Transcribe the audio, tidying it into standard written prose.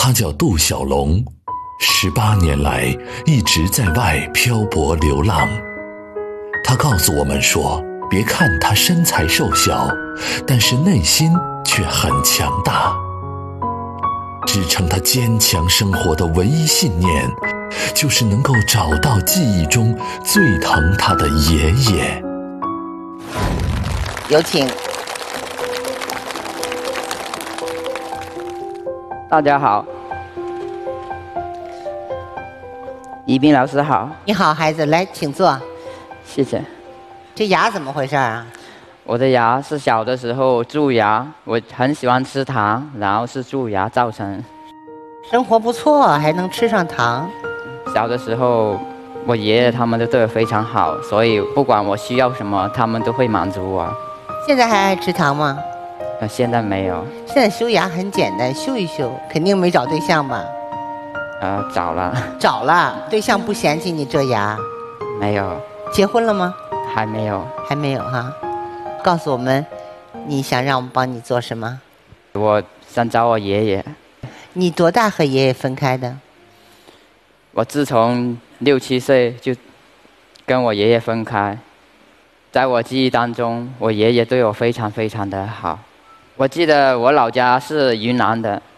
他叫杜小龙，18年来一直在外漂泊流浪。他告诉我们说，别看他身材瘦小，但是内心却很强大。支撑他坚强生活的唯一信念，就是能够找到记忆中最疼他的爷爷。 有请。 大家好，宜宾老师好。 你好，孩子，来，请坐。 谢谢。 这牙怎么回事啊？ 我的牙是小的时候蛀牙，我很喜欢吃糖，然后是蛀牙造成。 生活不错，还能吃上糖。 小的时候，我爷爷他们都对我非常好，所以不管我需要什么，他们都会满足我。 现在还爱吃糖吗？ 现在没有。 现在修牙很简单，修一修，肯定没找对象吧？ 找了。 找了，对象不嫌弃你这牙？ 没有。 结婚了吗？ 还没有。 还没有哈。告诉我们，你想让我们帮你做什么？ 我想找我爷爷。 你多大和爷爷分开的？ 我自从6、7岁就跟我爷爷分开。在我记忆当中，我爷爷对我非常非常的好。我记得我老家是云南的，